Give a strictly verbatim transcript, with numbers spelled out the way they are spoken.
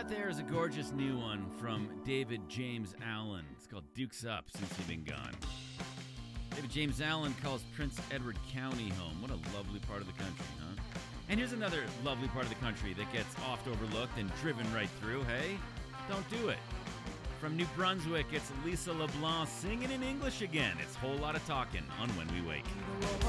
That there is a gorgeous new one from David James Allen. It's called Dukes Up Since You've Been Gone. David James Allen calls Prince Edward County home. What a lovely part of the country, huh? And here's another lovely part of the country that gets oft overlooked and driven right through. Hey, don't do it. From New Brunswick, it's Lisa LeBlanc singing in English again. It's a whole lot of talking on When We Wake.